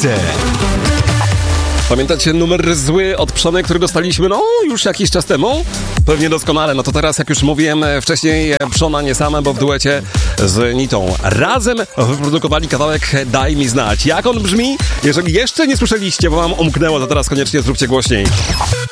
Ekstra. Pamiętacie numer zły od Przony, który dostaliśmy, już jakiś czas temu? Pewnie doskonale, to teraz, jak już mówiłem wcześniej, Przona nie same, bo w duecie z Nitą razem wyprodukowali kawałek Daj mi znać. Jak on brzmi? Jeżeli jeszcze nie słyszeliście, bo wam umknęło, to teraz koniecznie zróbcie głośniej.